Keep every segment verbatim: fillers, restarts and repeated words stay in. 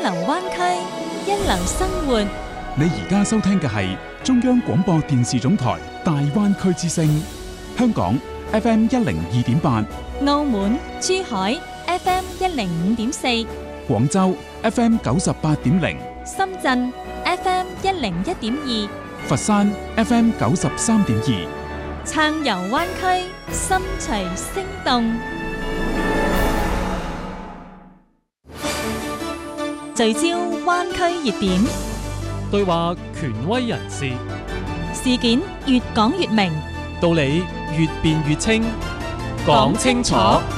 流灣區，一流生活。 你而家收聽嘅係中央廣播電視總台大灣區之聲，香港 F M 一零二點八， 澳門、珠海 F M 一零五點四， 廣州 F M 九十八點零， 深圳 F M 一零一點二， 佛山 F M 九十三點二， 暢遊灣區，心隨聲動。聚焦灣區熱點， 對話權威人士， 事件越講越明， 道理越辯越清，講清楚，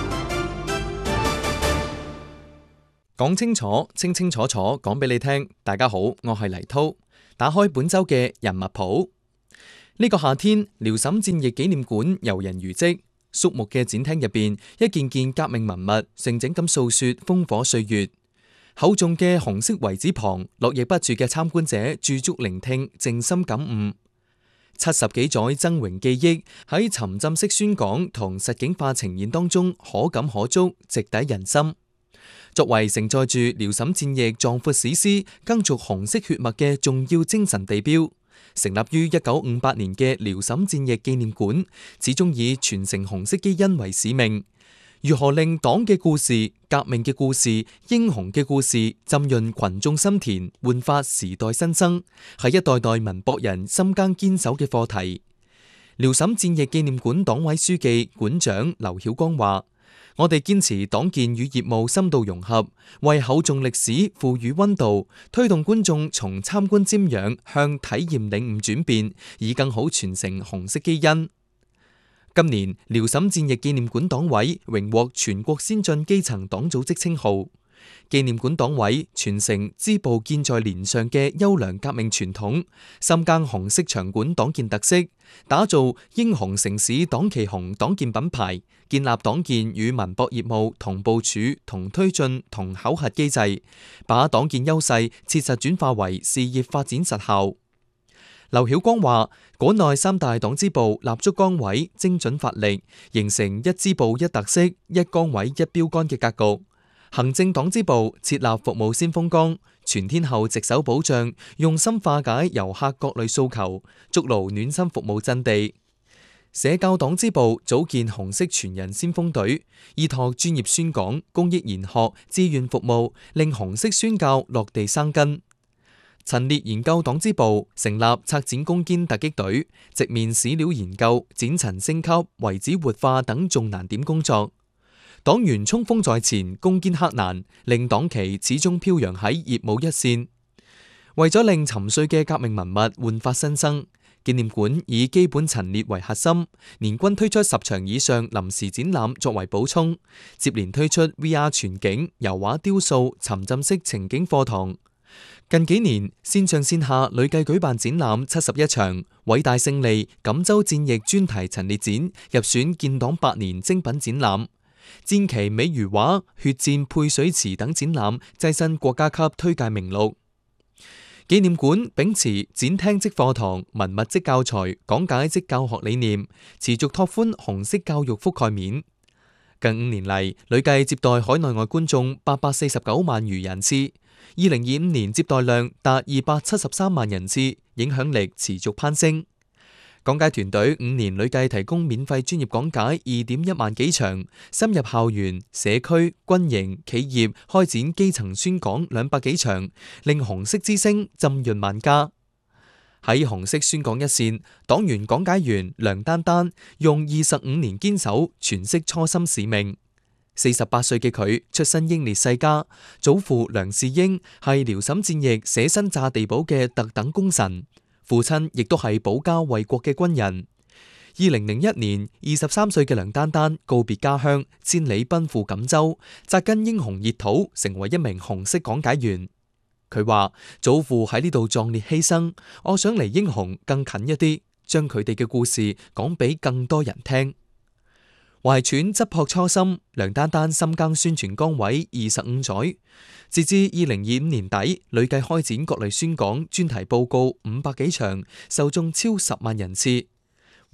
講清楚，清清楚楚講俾你聽。大家好，我係黎濤。打開本周嘅人物譜。呢個夏天，遼瀋戰役紀念館遊人如織，肅穆嘅展廳入邊，一件件革命文物靜靜咁訴說烽火歲月。厚重嘅紅色遺址旁，絡繹不絕嘅參觀者駐足聆聽，靜心感悟。七十幾載崢嶸記憶喺沉浸式宣講同實景化呈現當中，可感可觸，直抵人心。作為承載住遼瀋戰役壯闊史詩、耕築紅色血脈嘅重要精神地標，成立於一九五八年嘅遼瀋戰役紀念館，始終以傳承紅色基因為使命。如何令黨嘅故事、革命嘅故事、英雄嘅故事浸潤群眾心田，煥發時代新生，係一代代文博人深耕堅守嘅課題。遼瀋戰役紀念館黨委書記、館長劉曉光話：我哋堅持黨建與業務深度融合，為厚重歷史賦予溫度，推動觀眾從參觀瞻仰向體驗領悟轉變，以更好傳承紅色基因。今年遼瀋戰役紀念館黨委榮獲全國先進基層黨組織稱號。紀念館黨委傳承支部建在連上嘅優良革命傳統，深耕紅色場館黨建特色，打造英雄城市黨旗紅黨建品牌，建立黨建與文博業務同部署、同推進、同考核機制，把黨建優勢切實轉化為事業發展實效。劉曉光話：館內三大黨支部立足崗位，精準發力，形成一支部一特色、一崗位一標杆嘅格局。行政黨支部設立服務先鋒崗，全天候值守保障，用心化解遊客各類訴求，築牢暖心服務陣地。社教黨支部組建紅色傳人先鋒隊，依託專業宣講、公益研學、志願服務，令紅色宣教落地生根。陳列研究黨支部成立策展攻堅突擊隊，直面史料研究、展陳升級、遺址活化等重難點工作。黨員衝鋒在前，攻堅克難，令黨旗始終飄揚喺業務一線。為咗令沉睡嘅革命文物煥發新生，紀念館以基本陳列為核心，年均推出十場以上臨時展覽作為補充，接連推出 V R 全景、油畫雕塑、沉浸式情景課堂。近幾年線上線下累計舉辦展覽七十一場，偉大勝利、錦州戰役專題陳列展入選建黨百年精品展覽，戰旗美如畫、血戰配水池等展覽躋身國家級推介名錄。紀念館秉持展廳即課堂、文物即教材、講解即教學理念，持續拓寬紅色教育覆蓋面。近五年嚟，累計接待海內外觀眾八百四十九萬餘人次。二零二五年接待量達二百七十三萬人次，影響力持續攀升。講解團隊五年累計提供免費專業講解二點一萬幾場，深入校園、社區、軍營、企業開展基層宣講兩百幾場，令紅色之聲浸潤萬家。喺紅色宣講一線，黨員講解員梁丹丹用二十五年堅守詮釋初心使命。四十八歲嘅佢出身英烈世家，祖父梁士英係遼瀋戰役捨身炸地堡嘅特等功臣，父親亦都係保家衛國嘅軍人。二零零一年，二十三歲嘅梁丹丹告別家鄉，千里奔赴錦州，扎根英雄熱土，成為一名紅色講解員。佢話：祖父喺呢度壯烈犧牲，我想離英雄更近一啲，將佢哋嘅故事講俾更多人聽。懷揣質樸初心，梁丹丹深耕宣傳崗位二十五載，截至二零二五年底，累計開展各類宣講專題報告五百幾場，受眾超十萬人次。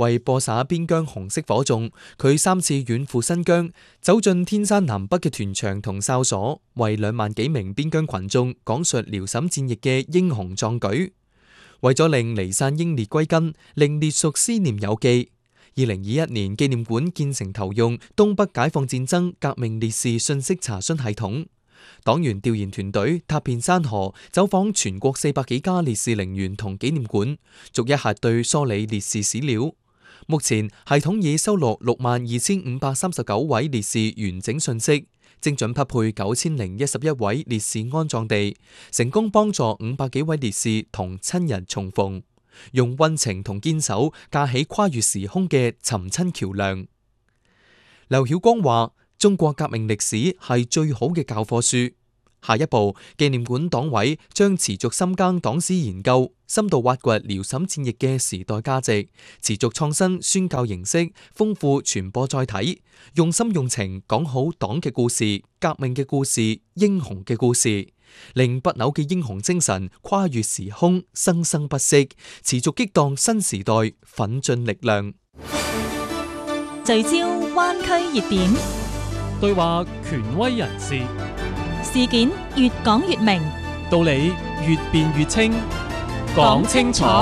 為播撒邊疆紅色火種，佢三次遠赴新疆，走進天山南北嘅屯場同哨所，為兩萬幾名邊疆群眾講述遼瀋戰役嘅英雄壯舉。為咗令離散英烈歸根，令烈屬思念有記，二零二一年紀念館建成投用東北解放戰爭革命烈士信息查詢系統。黨員調研團隊踏遍山河，走訪全國四百幾家烈士陵園同紀念館，逐一核對梳理烈士史料。目前系統已收錄六萬二千五百三十九位烈士完整信息，精準匹配九千零一十一位烈士安葬地，成功幫助五百幾位烈士同親人重逢，用溫情同堅守架起跨越時空嘅尋親橋梁。劉曉光話：中國革命歷史係最好嘅教科書。下一步，紀念館黨委將持續深耕黨史研究，深度挖掘遼瀋戰役嘅時代價值，持續創新宣教形式，豐富傳播載體，用心用情講好黨嘅故事、革命嘅故事、英雄嘅故事，令不朽嘅英雄精神跨越時空，生生不息，持續激盪新時代奮進力量。 聚焦灣區熱點， 對話權威人士， 事件越講越明， 道理越辯越清，講清楚，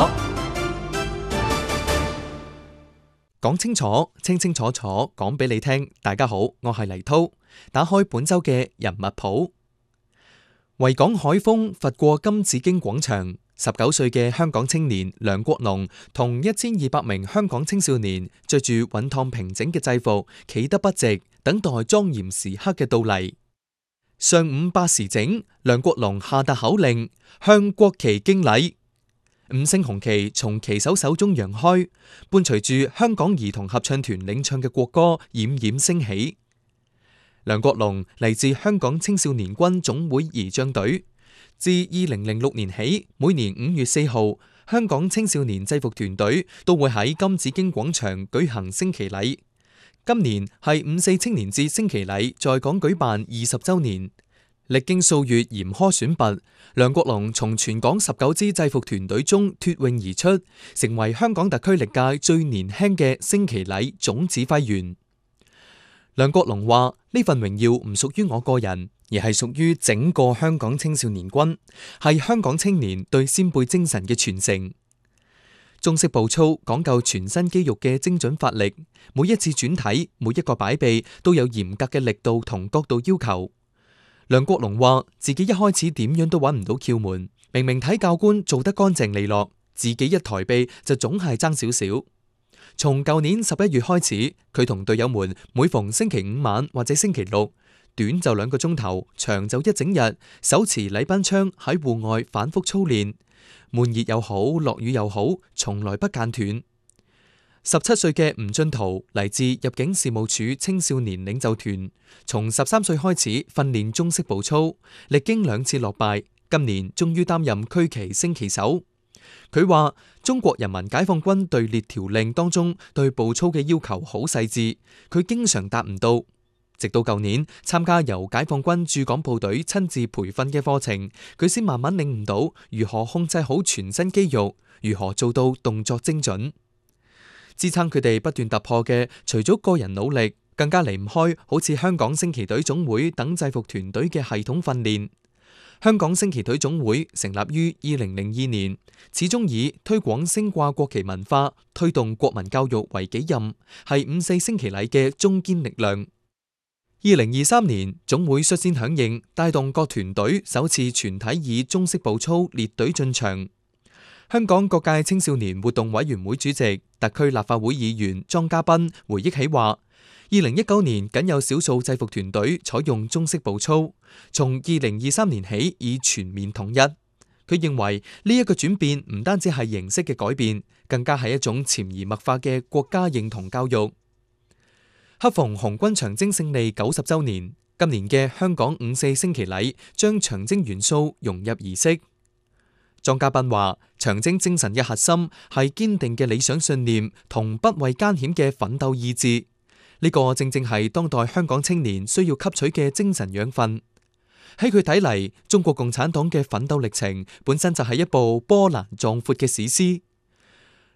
講清楚，清清楚楚講俾你聽。大家好，我係黎濤，打開本周嘅人物譜。維港海風拂過金紫荊廣場，十九歲嘅香港青年梁國龍同一千二百名香港青少年着住穩燙平整嘅制服，企得筆直，等待莊嚴時刻嘅到嚟。上午八時整，梁國龍下達口令，向國旗敬禮。五星紅旗從旗手手中揚開，伴隨住香港兒童合唱團領唱嘅國歌冉冉升起。梁國龍嚟自香港青少年軍總會儀仗隊，自二零零六年起，每年五月四號，香港青少年制服團隊都會喺金紫荊廣場舉行升旗禮。今年係五四青年節升旗禮在港舉辦二十周年，歷經數月嚴苛選拔，梁國龍從全港十九支制服團隊中脫穎而出，成為香港特區歷屆最年輕嘅升旗禮總指揮員。梁國龍話：呢份榮耀唔屬於我個人，而係屬於整個香港青少年軍，係香港青年對先輩精神嘅傳承。中式步操講究全身肌肉嘅精準發力，每一次轉體、每一個擺臂都有嚴格嘅力度同角度要求。梁國龍話：自己一開始點樣都揾唔到竅門，明明睇教官做得乾淨利落，自己一抬臂就總係爭少少。從舊年十一月開始，佢同隊友們每逢星期五晚或者星期六，短就兩個鐘頭，長就一整日，手持禮賓槍喺戶外反覆操練。悶熱又好，落雨又好，從來不間斷。十七歲嘅吳俊圖嚟自入境事務處青少年領袖團，從十三歲開始訓練中式步操，歷經兩次落敗，今年終於擔任區旗升旗手。佢話：中國人民解放軍隊列條令當中對步操嘅要求好細緻，佢經常達唔到。直到舊年參加由解放軍駐港部隊親自培訓嘅課程，佢先慢慢領悟到如何控制好全身肌肉，如何做到動作精準。支撐佢哋不斷突破嘅，除咗個人努力，更加離唔開好似香港升旗隊總會等制服團隊嘅系統訓練。香港升旗隊總會成立於二零零二年，始終以推廣升掛國旗文化、推動國民教育為己任，係五四升旗禮嘅中堅力量。二零二三年，總會率先響應，帶動各團隊首次全體以中式步操列隊進場。香港各界青少年活動委員會主席、特區立法會議員莊家斌回憶起話：二零一九年僅有少數制服團隊採用中式步操，從二零二三年起已全面統一。佢認為呢一個轉變唔單止係形式嘅改變，更加係一種潛移默化嘅國家認同教育。恰逢紅軍長征勝利九十周年，今年嘅香港五四升旗禮將長征元素融入儀式。莊家斌話：長征精神嘅核心係堅定嘅理想信念同不畏艱險嘅奮鬥意志，呢個正正係當代香港青年需要吸取嘅精神養分。喺佢睇嚟，中國共產黨嘅奮鬥歷程本身就係一部波瀾壯闊嘅史詩。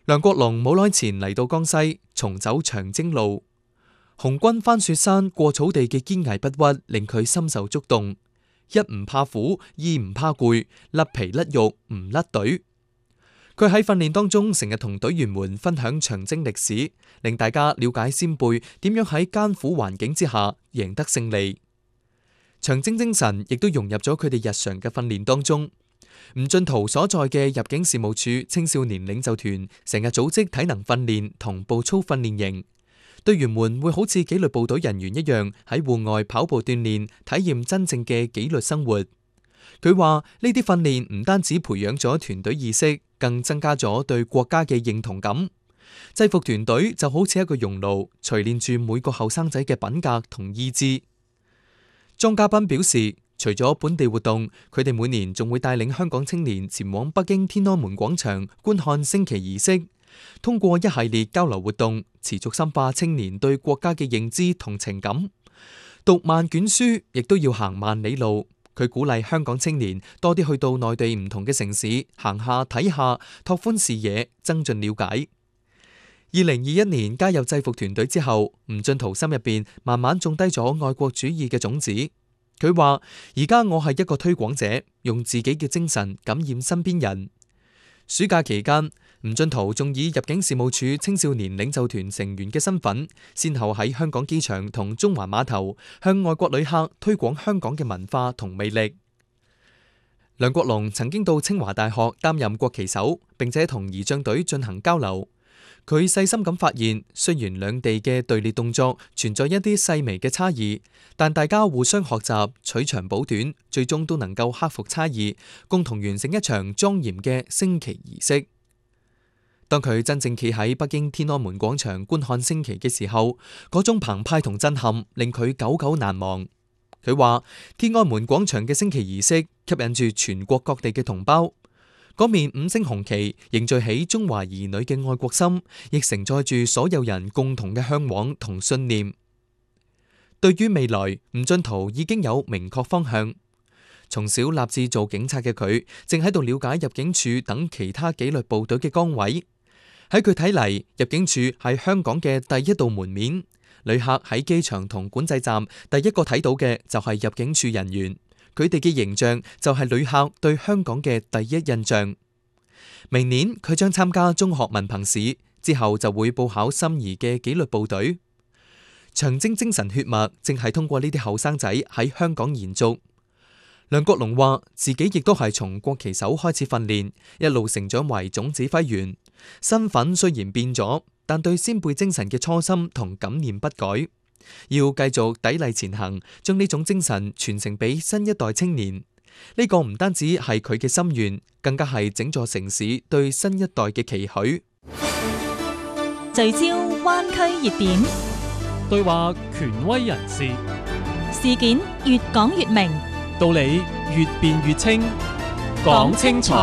梁國龍冇耐前嚟到江西，重走長征路，紅軍翻雪山過草地嘅堅毅不屈，令佢深受觸動。一唔怕苦，二唔怕攰，甩皮甩肉唔甩隊。佢喺訓練當中成日同隊員們分享長征歷史，令大家了解先輩點樣喺艱苦環境之下贏得勝利。長征精神亦都融入咗佢哋日常嘅訓練當中。吳進圖所在嘅入境事務處青少年領袖團成日組織體能訓練同步操訓練營，隊員們會好似紀律部隊人員一樣喺戶外跑步鍛煉，體驗真正嘅紀律生活。佢話呢啲訓練唔單止培養咗團隊意識，更增加咗對國家嘅認同感。制服團隊就好似一個熔爐，錘煉住每個後生仔嘅品格同意志。莊家斌表示，除咗本地活動，佢哋每年仲會帶領香港青年前往北京天安門廣場觀看升旗儀式，通過一系列交流活動，持續深化青年對國家嘅認知同情感。讀萬卷書，亦都要行萬里路。佢鼓勵香港青年多啲去到內地唔同嘅城市行下睇下，拓寬視野，增進了解。二零二一年加入制服團隊之後，吳進圖心入邊慢慢種低咗愛國主義嘅種子。佢話：而家我係一個推廣者，用自己嘅精神感染身邊人。暑假期間，吳進圖仲以入境事務處青少年領袖團成員嘅身份，先後喺香港機場同中環碼頭向外國旅客推廣香港嘅文化同魅力。梁國龍曾經到清華大學擔任國旗手，並且同儀仗隊進行交流。佢細心咁發現，雖然兩地嘅隊列動作存在一啲細微嘅差異，但大家互相學習，取長補短，最終都能夠克服差異，共同完成一場莊嚴嘅升旗儀式。當佢真正企喺北京天安門廣場觀看升旗嘅時候，嗰種澎湃同震撼令佢久久難忘。佢話：天安門廣場嘅升旗儀式吸引住全國各地嘅同胞。嗰面五星紅旗凝聚起中華兒女嘅愛國心，亦承載住所有人共同嘅向往同信念。對於未來，吳進圖已經有明確方向。從小立志做警察嘅佢，正喺度了解入境處等其他紀律部隊嘅崗位。喺佢睇嚟，入境處係香港嘅第一道門面。旅客喺機場同管制站第一個睇到嘅就係入境處人員。佢哋嘅形象就係旅客對香港嘅第一印象。明年佢將參加中學文憑試，之後就會報考心儀嘅紀律部隊。長征精神血脈正係通過呢啲後生仔喺香港延續。梁國龍話自己亦都係從國旗手開始訓練，一路成長為總指揮員。身份雖然變咗，但對先輩精神嘅初心同感念不改。要繼續砥礪前行，將呢種精神傳承俾新一代青年。呢個唔單止係佢嘅心願，更加係整座城市對新一代嘅期許。 聚焦灣區熱點， 對話權威人士， 事件越講越明， 道理越辯越清，講清楚。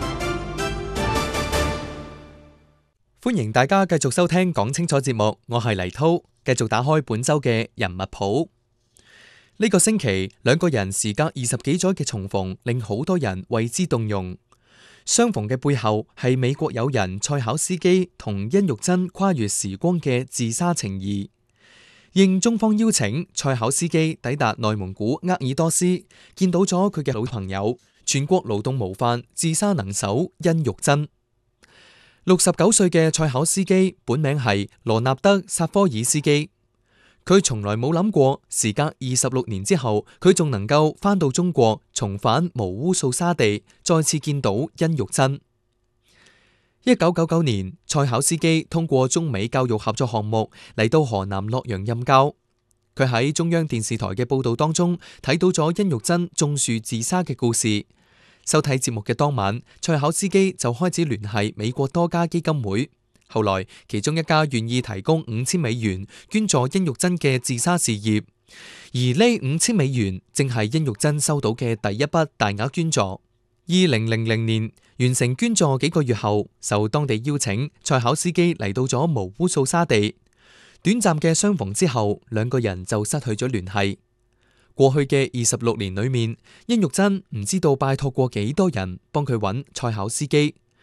歡迎大家繼續收聽講清楚節目，我係黎濤。繼續打開本周嘅人物譜。呢個星期，兩個人時隔二十幾載嘅重逢，令好多人為之動容。相逢嘅背後係美國友人蔡巧思基同甄玉珍跨越時光嘅自殺情誼。應中方邀請，蔡巧思基抵達內蒙古鄂爾多斯，見到咗佢嘅老朋友，全國勞動模範、自殺能手甄玉珍。六十九歲嘅蔡巧思基本名係羅納德·薩科爾斯基，佢從來冇諗過，時隔二十六年之後，佢仲能夠返到中國，重返毛烏素沙地，再次見到甄玉珍。一九九九年，蔡巧思基通過中美教育合作項目嚟到河南洛陽任教。佢喺中央電視台嘅報道當中睇到咗甄玉珍種樹自殺嘅故事。收睇節目嘅當晚，蔡巧思基就開始聯繫美國多家基金會。後來，其中一家願意提供五千美元捐助甄玉珍嘅自殺事業，而呢五千美元正係甄玉珍收到嘅第一筆大額捐助。二零零零年完成捐助幾個月後，受當地邀請，蔡巧思基嚟到咗毛烏素沙地。短暫嘅相逢之後，兩個人就失去咗聯繫。過去嘅二十六年裏面，甄玉珍唔知道拜託過幾多人幫佢揾蔡巧思基。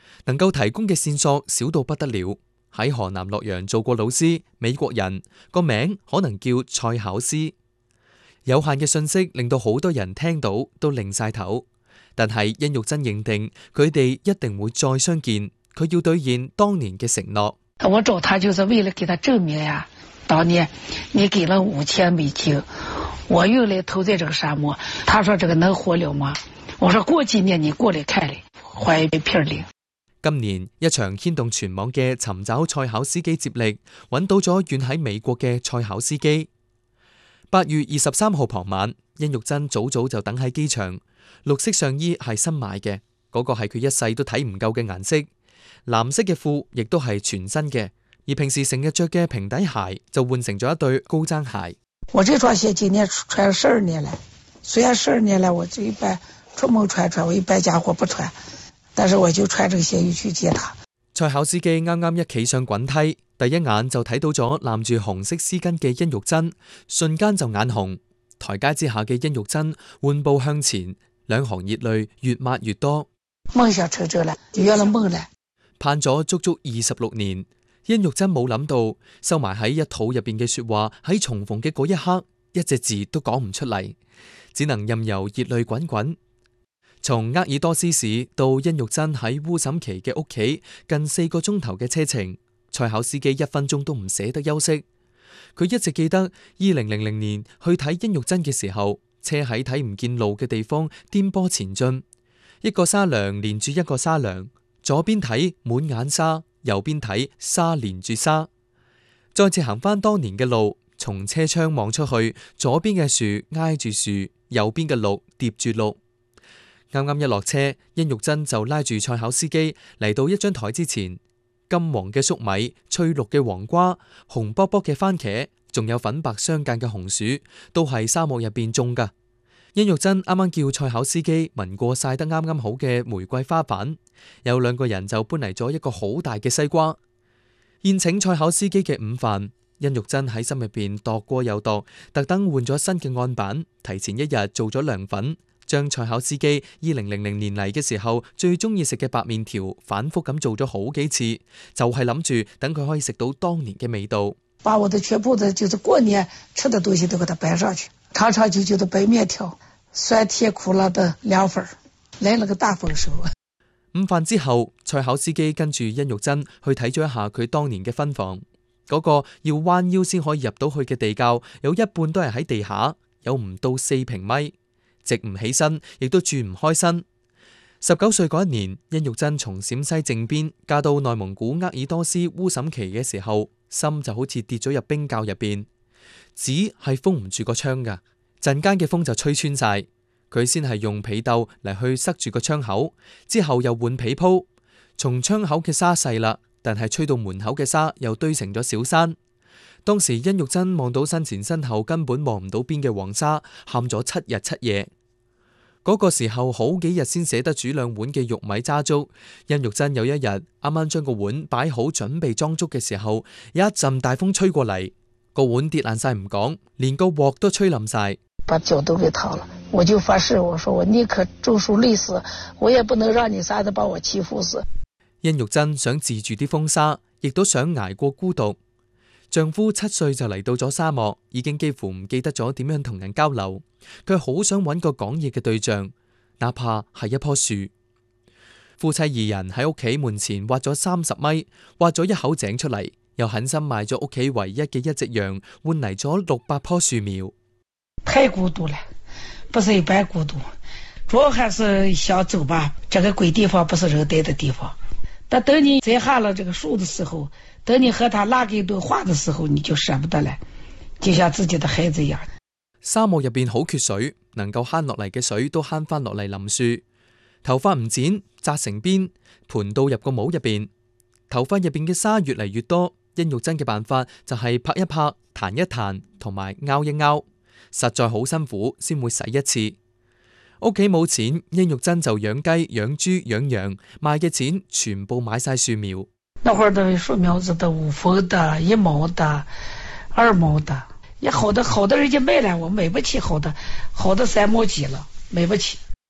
能夠提供嘅線索少到不得了。喺河南洛陽做過老師，美國人，個名可能叫蔡巧思。有限嘅信息令到好多人聽到都擰晒頭，但係殷玉珍認定佢哋一定會再相見，佢要兌現當年嘅承諾。 我找他就是為了給他證明呀，當年你給了五千美金，我用來投在這個沙漠，他說這個能活了嗎？我說過幾年你過來看嚟，懷一片靈。 今年一場牽動全網嘅尋找蔡巧思機接力，揾到咗遠喺美國嘅蔡巧思機。八月二十三號傍晚，殷玉珍早早就等喺機場。綠色上衣係新買嘅，嗰、嗰個係佢一世都睇唔夠嘅顏色。藍色嘅褲亦都係全新嘅，而平時成日着嘅平底鞋就換成咗一對高踭鞋。 我這雙鞋今年穿十二年了，雖然十二年了，我就一般出門穿穿，我一般家伙不穿。但是我就穿這個鞋去接他。 蔡巧思機啱啱一企上滾梯，第一眼就睇到咗攬住紅色絲巾嘅殷玉珍，瞬間就眼紅。台階之下嘅殷玉珍緩步向前，兩行熱淚越抹越多。 夢想成真了，圓了夢了。 盼咗足足二十六年，殷玉珍冇諗到收埋喺一肚入邊嘅說話喺重逢嘅嗰一刻，一隻字都講唔出嚟，只能任由熱淚滾滾。從鄂爾多斯市到殷玉珍喺烏審旗嘅屋企，近四個鐘頭嘅車程，蔡巧思機一分鐘都唔捨得休息。佢一直記得二零零零年去睇殷玉珍嘅時候，車喺睇唔見路嘅地方顛簸前進，一個沙梁連住一個沙梁，左邊睇滿眼沙，右邊睇沙連住沙。再次行翻當年嘅路，從車窗望出去，左邊嘅樹挨住樹，右邊嘅綠疊住綠。啱啱一落車，殷玉珍就拉住蔡巧思機嚟到一張台之前，金黃嘅粟米、翠綠嘅黃瓜、紅卜卜嘅番茄，仲有粉白相間嘅紅薯，都係沙漠入邊種噶。殷玉珍啱啱叫蔡巧思機聞過曬得啱啱好嘅玫瑰花瓣，有兩個人就搬嚟咗一個好大嘅西瓜，宴請蔡巧思機嘅午飯。殷玉珍喺心入邊度過又度，特登換咗新嘅案板，提前一日做咗涼粉。將蔡巧思機二零零零年嚟嘅時候最中意食嘅白麵條反覆咁做咗好幾次，就係諗住等佢可以食到當年嘅味道。 把我的全部的就是過年吃的東西都給它擺上去，長長久久的白麵條，酸甜苦辣的涼粉，來了個大豐收。 午飯之後，蔡巧思機跟住殷玉珍去睇咗一下佢當年嘅分房，嗰、那個要彎腰先可以入到去嘅地窖，有一半都係喺地下，有唔到四平米。直唔起身，亦都轉唔開身。十九歲嗰一年，殷玉珍從陝西靖邊嫁到內蒙古鄂爾多斯烏審旗嘅時候，心就好似跌咗入冰窖入邊。紙係封唔住個窗噶，陣間嘅風就吹穿晒。佢先係用被竇嚟去塞住個窗口，之後又換被鋪。從窗口嘅沙細啦，但係吹到門口嘅沙又堆成咗小山。當時殷玉珍望到身前身後根本望唔到邊嘅黃沙，喊咗七日七夜。嗰、那個時候好幾日先捨得煮兩碗嘅玉米渣粥。殷玉珍有一日啱啱將個碗擺好準備裝粥嘅時候，有一陣大風吹過嚟，個碗跌爛晒唔講，連個鑊都吹冧晒， 把腳都給掏了。我就發誓，我說我寧可中暑累死，我也不能讓你啥子把我欺負死。 殷玉珍想治住啲風沙，亦都想捱過孤獨。丈夫七歲就嚟到咗沙漠，已經幾乎唔記得咗點樣同人交流。佢好想揾個講嘢嘅對象，哪怕係一棵樹。夫妻二人喺屋企門前挖咗三十米，挖咗一口井出嚟，又狠心賣咗屋企唯一嘅一隻羊，換嚟咗六百棵樹苗。 太孤獨了，不是一般孤獨，主要還是想走吧。這個鬼地方不是人待的地方。但等你摘下了這個樹的時候，等你和他拉給一頓話的時候，你就捨不得了，就像自己的孩子一樣。 沙漠入邊好缺水，能夠慳落嚟嘅水都慳翻落嚟淋樹。頭髮唔剪，紮成辮，盤到入個帽入邊。頭髮入邊嘅沙越嚟越多，殷玉珍嘅辦法就係拍一拍、彈一彈同埋拗一拗，實在好辛苦先會洗一次。屋企冇錢，殷玉珍就養雞、養豬、養羊，賣嘅錢全部買晒樹苗。 那會兒的樹苗子的五分的、一毛的、二毛的，也好的好的人家賣了，我買不起好的，好的三毛幾了，買不起。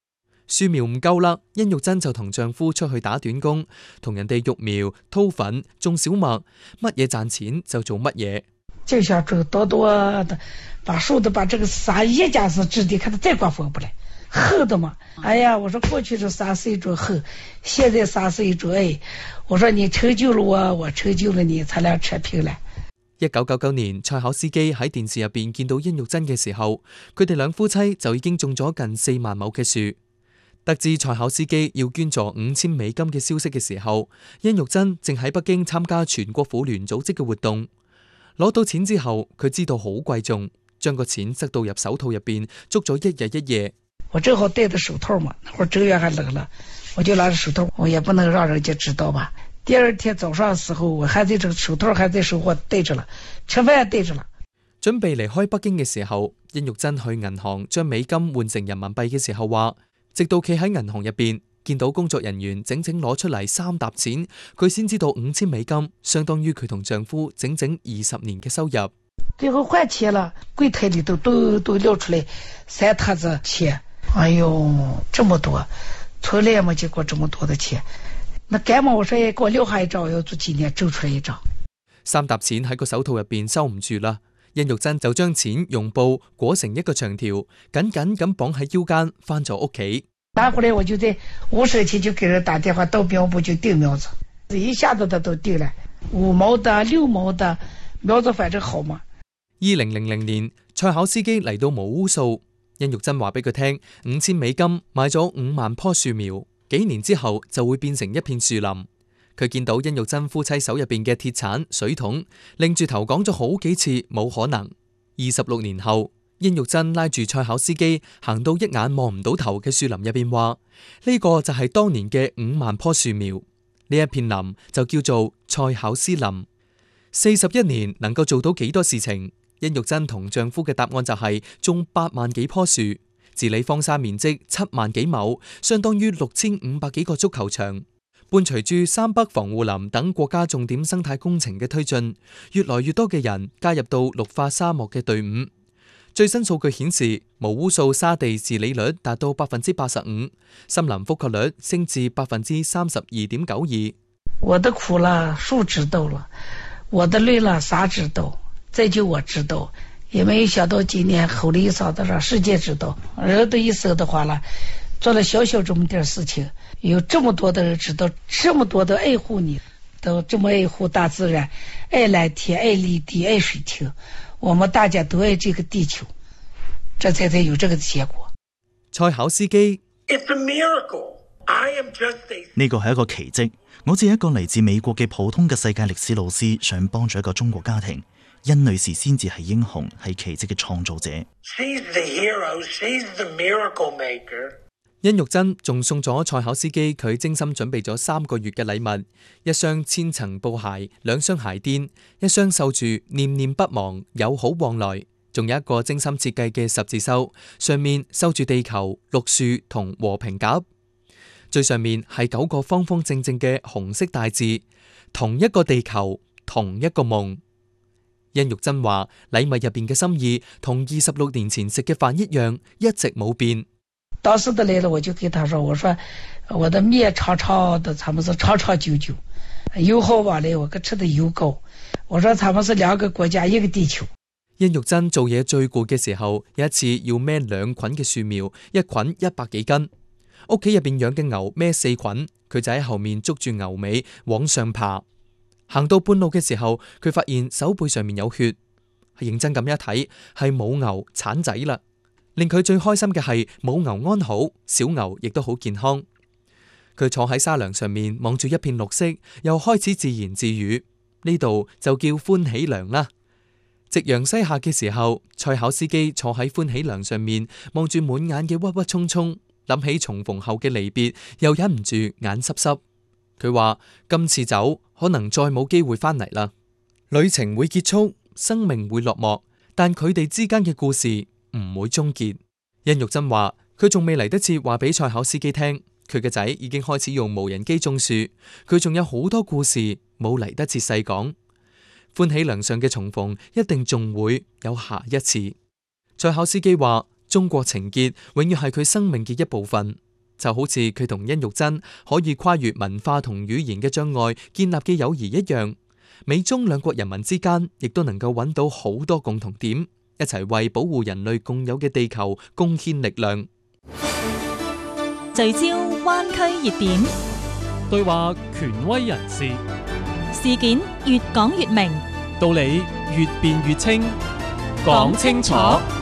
樹苗唔夠啦，殷玉珍就同丈夫出去打短工，同人哋育苗、掏粉、種小麥，乜嘢賺錢就做乜嘢。 就想種多多的，把樹的把這個撒一家是直的，看他再刮風不來，厚的嘛。哎呀，我說過去是撒是一種厚，現在撒是一種愛。我說你成就了我，我成就了你，咱倆扯平了。 一九九九年，蔡巧司機喺電視入邊見到殷玉珍嘅時候，佢哋兩夫妻就已經種咗近四萬畝嘅樹。得知蔡巧司機要捐助五千美金嘅消息嘅時候，殷玉珍正喺北京參加全國婦聯組織嘅活動。攞到錢之後，佢知道好貴重，將個錢塞到入手套入邊，捉咗一日一夜。 我正好戴着手套嘛，那會兒正月還冷了，我就拿着手套，我也不能讓人家知道吧。第二天早上的時候，我還在這個手套還在手，我戴着了，吃飯戴着了。 準備離開北京嘅時候，殷玉珍去銀行將美金換成人民幣嘅時候話，直到企喺銀行入邊見到工作人員整整攞出嚟三沓錢，佢先知道五千美金相當於佢同丈夫整整二十年嘅收入。 最後換錢了，櫃檯裏頭都都撂出來三沓子錢。哎呦，這麼多，從來沒見過這麼多的錢。那幹嘛我說給我留下一張，我要做紀念，揪出來一張。 三沓錢喺個手套入邊收唔住啦，殷玉珍就將錢用布裹成一個長條，緊緊咁綁喺腰間，翻咗屋企。 拿回來我就在五社區就給人打電話，到苗圃就訂苗子，一下子他都訂了五毛的、六毛的苗子，反正好嘛。 二零零零年，蔡巧司機嚟到毛烏素，殷玉珍話俾佢聽，五千美金買咗五萬棵樹苗，幾年之後就會變成一片樹林。佢見到殷玉珍夫妻手入邊嘅鐵鏟、水桶，擰住頭講咗好幾次冇可能。二十六年後，殷玉珍拉住蔡巧司機行到一眼望唔到頭嘅樹林入邊，話呢個就係當年嘅五萬棵樹苗，呢一片林就叫做蔡巧思林。四十一年能夠做到幾多事情？殷玉珍同丈夫嘅答案就係種八萬幾棵樹，治理荒沙面積七萬幾畝，相當於六千五百幾個足球場。伴隨住三北防護林等國家重點生態工程嘅推進，越來越多嘅人加入到綠化沙漠嘅隊伍。最新數據顯示，毛烏素沙地治理率達到百分之八十五，森林覆蓋率升至百分之三十二點九二。 我的苦了，樹知道了；我的累了，沙知道。再就我知道，也沒有想到今年吼了一嗓子讓世界知道。人的一生的話了，做了小小這麼點事情，有這麼多的人知道，這麼多的愛護你，都這麼愛護大自然，愛藍天，愛綠地，愛水亭。我們大家都愛這個地球，這才才有這個結果。 蔡巧司機， 呢個係一個奇蹟。我只係一個嚟自美國嘅普通嘅世界歷史老師，想幫助一個中國家庭。殷女士先至係英雄，係奇蹟嘅創造者。 She's the hero, she's the miracle maker. 殷玉珍仲送咗蔡巧司機佢精心準備咗三個月嘅禮物：一雙千層布鞋，兩雙鞋墊，一雙繡住念念不忘、友好往來，仲有一個精心設計嘅十字繡，上面繡住地球、綠樹同和平鴿。最上面係九個方方正正嘅紅色大字：同一個地球，同一個夢。殷玉珍話：禮物入邊嘅心意同二十六年前食嘅飯一樣，一直冇變。 當時的來了，我就給他說：我說我的麵長長的，他們是長長久久，油好往來，我可吃的油高。我說他們是兩個國家，一個地球。 殷玉珍做嘢最攰嘅時候，有一次要孭兩捆嘅樹苗，一捆一百幾斤。屋企入邊養嘅牛孭四捆，佢就喺後面捉住牛尾往上爬。行到半路嘅時候，佢發現手背上面有血，認真咁一睇，係母牛產仔啦。令佢最開心嘅係母牛安好，小牛亦都好健康。佢坐喺沙梁上面望住一片綠色，又開始自言自語：呢度就叫歡喜梁啦。夕陽西下嘅時候，蔡巧司機坐喺歡喜梁上面望住滿眼嘅鬱鬱蔥蔥，諗起重逢後嘅離別，又忍唔住眼濕濕。佢話今次走可能再冇機會翻嚟啦，旅程會結束，生命會落幕，但佢哋之間嘅故事唔會終結。殷玉珍話佢仲未嚟得切話俾蔡巧司機聽，佢嘅仔已經開始用無人機種樹，佢仲有好多故事冇嚟得切細講。歡喜梁上嘅重逢一定仲會有下一次。蔡巧司機話中國情結永遠係佢生命嘅一部分。 就好似佢同殷玉珍可以跨越文化同語言嘅障礙建立嘅友誼一樣，美中兩國人民之間亦都能夠揾到好多共同點，一齊為保護人類共有嘅地球貢獻力量。 聚焦灣區熱點， 對話權威人士， 事件越講越明， 道理越辯越清，講清楚。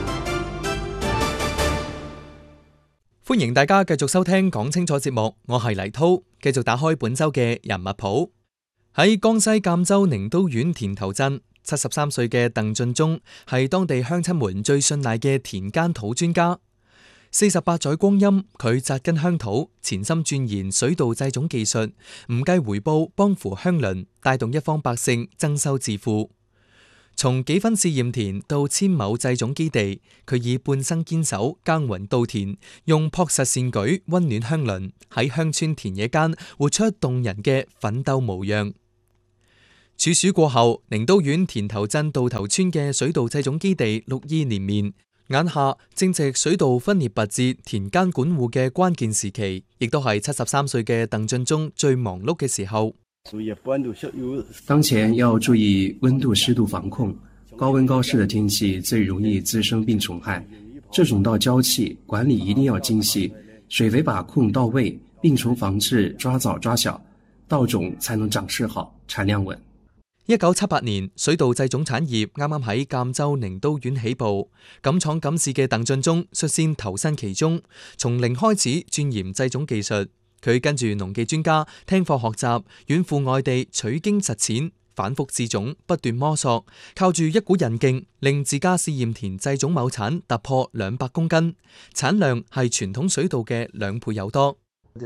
歡迎大家繼續收聽講清楚節目，我係黎濤，繼續打開本周嘅人物譜。喺江西贛州寧都縣田頭鎮，七十三歲嘅鄧俊忠係當地鄉親們最信賴嘅田間土專家。四十八載光陰，佢紮根鄉土，潛心鑽研水稻製種技術，唔計回報幫扶鄉鄰，帶動一方百姓增收致富。從幾分試驗田到千畝製種基地，佢以半生堅守耕耘稻田，用樸實善舉溫暖鄉鄰，喺鄉村田野間活出動人嘅奮鬥模樣。處暑過後，寧都縣田頭鎮稻頭村嘅水稻製種基地綠意連綿，眼下正值水稻分裂拔節、田間管護嘅關鍵時期，亦都係七十三歲嘅鄧俊忠最忙碌嘅時候。 當前要注意溫度濕度防控，高溫高濕的天氣最容易滋生病蟲害，這種稻嬌氣管理一定要精細，水肥把控到位，病蟲防治抓早抓小，稻種才能長勢好，產量穩。 一九七八年，水稻製種產業啱啱喺贛州寧都縣起步，敢闖敢試嘅鄧俊忠率先投身其中，從零開始鑽研製種技術。佢跟住農技專家聽課學習，遠赴外地取經實踐，反覆試種，不斷摸索，靠住一股韌勁，令自家試驗田製種畝產突破兩百公斤，產量係傳統水稻嘅兩倍有多。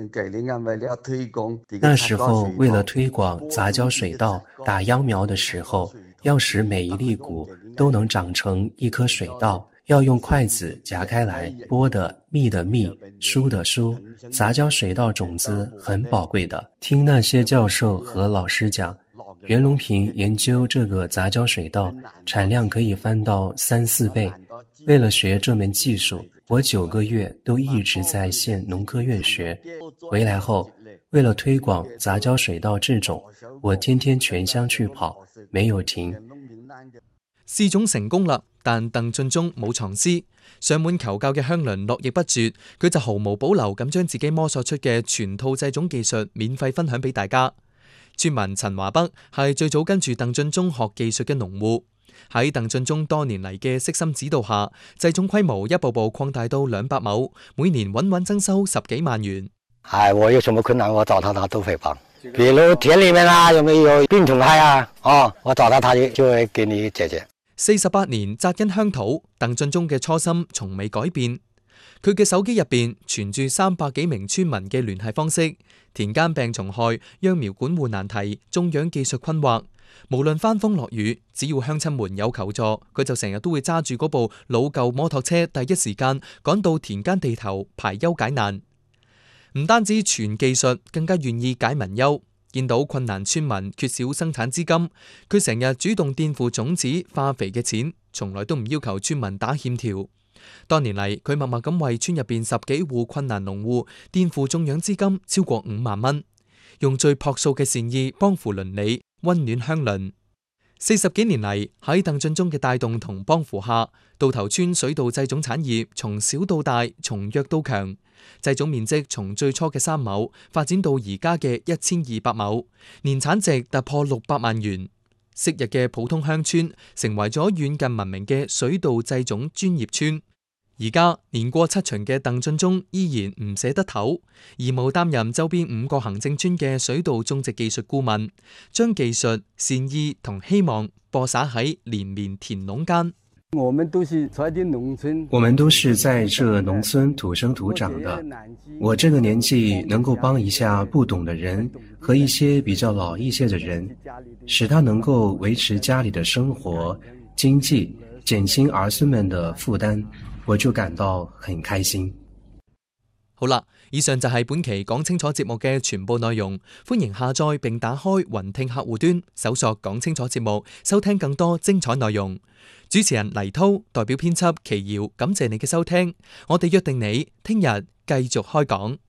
那時候為了推廣雜交水稻打秧苗的時候，要使每一粒穀都能長成一顆水稻，要用筷子夾開來，剝的密的密，疏的疏。雜交水稻種子很寶貴的，聽那些教授和老師講，袁隆平研究這個雜交水稻，產量可以翻到三四倍。為了學這門技術，我九個月都一直在縣農科院學。回來後，為了推廣雜交水稻製種，我天天全鄉去跑，沒有停。 試種成功啦，但鄧俊忠冇藏私，上門求教嘅鄉鄰絡繹不絕，佢就毫無保留咁將自己摸索出嘅全套製種技術免費分享俾大家。村民陳華北係最早跟住鄧俊忠學技術嘅農戶，喺鄧俊忠多年嚟嘅悉心指導下，製種規模一步步擴大到兩百畝，每年穩穩增收十幾萬元。 哎，我有什麼困難，我找他，他都會幫。比如田裏面啊，有沒有病蟲害啊？哦，我找他，他就會給你解決。 四十八年紮根鄉土，鄧俊忠嘅初心從未改變。佢嘅手機入邊存住三百幾名村民嘅聯繫方式，田間病蟲害、秧苗管護難題、種養技術困惑，無論翻風落雨，只要鄉親們有求助，佢就成日都會揸住嗰部老舊摩托車，第一時間趕到田間地頭排憂解難。唔單止傳技術，更加願意解民憂。見到困難村民缺少生產資金，佢成日主動墊付種子、化肥嘅錢，從來都唔要求村民打欠條。多年嚟，佢默默咁為村入邊十幾戶困難農戶墊付種養資金超過五萬蚊，用最樸素嘅善意幫扶鄰里，溫暖鄉鄰。四十幾年嚟，喺鄧俊忠嘅帶動同幫扶下，稻頭村水稻製種產業從小到大，從弱到強。製種面積從最初嘅三畝發展到而家嘅一千二百畝，年產值突破六百萬元。昔日嘅普通鄉村成為咗遠近聞名嘅水稻製種專業村。而家年過七旬嘅鄧俊忠依然唔捨得唞，義務擔任周邊五個行政村嘅水稻種植技術顧問，將技術、善意同希望播撒喺連綿田壟間。 我們都是在這農村，我們都是在這農村土生土長的。我這個年紀能夠幫一下不懂的人和一些比較老一些的人，使他能夠維持家裏的生活、經濟，減輕兒孫們的負擔，我就感到很開心。 好啦，以上就係本期講清楚節目嘅全部內容。歡迎下載並打開雲聽客戶端，搜索講清楚節目，收聽更多精彩內容。主持人黎濤代表編輯祁瑤，感謝你嘅收聽。我哋約定你聽日繼續開講。